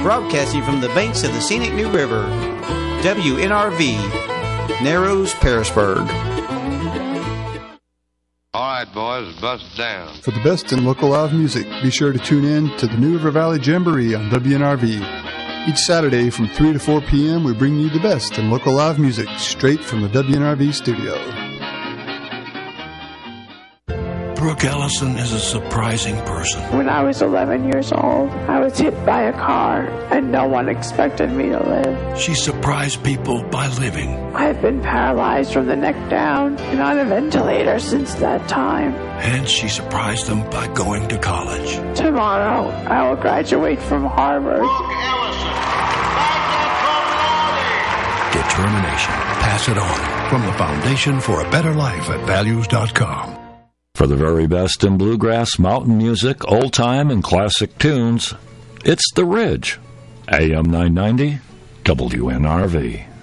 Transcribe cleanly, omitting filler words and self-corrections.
Broadcasting from the banks of the scenic New River, WNRV, Narrows, Pearisburg. All right, boys, bust down. For the best in local live music, be sure to tune in to the New River Valley Jamboree on WNRV. Each Saturday from 3 to 4 p.m., we bring you the best in local live music straight from the WNRV studio. Brooke Ellison is a surprising person. When I was 11 years old, I was hit by a car, and no one expected me to live. She surprised people by living. I've been paralyzed from the neck down and on a ventilator since that time. And she surprised them by going to college. Tomorrow, I will graduate from Harvard. Brooke Ellison, magna cum laude. Determination. Pass it on. From the Foundation for a Better Life at Values.com. For the very best in bluegrass, mountain music, old-time, and classic tunes, it's The Ridge. AM 990, WNRV.